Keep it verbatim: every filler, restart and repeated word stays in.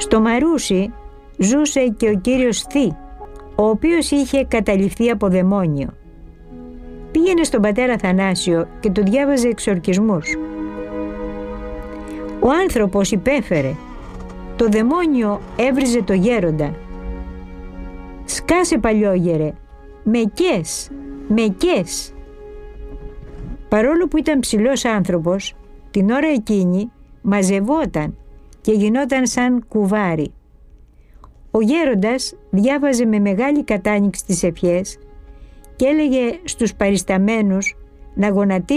Στο Μαρούσι ζούσε και ο κύριος Θη, ο οποίος είχε καταληφθεί από δαιμόνιο. Πήγαινε στον πατέρα Θανάσιο και του διάβαζε εξορκισμούς. Ο άνθρωπος υπέφερε. Το δαιμόνιο έβριζε το γέροντα. «Σκάσε, παλιόγερε, με κες, με κες». Παρόλο που ήταν ψηλός άνθρωπος, την ώρα εκείνη μαζευόταν και γινόταν σαν κουβάρι. Ο γέροντας διάβαζε με μεγάλη κατάνοιξη τις ευχές και έλεγε στους παρισταμένους να γονατίσουν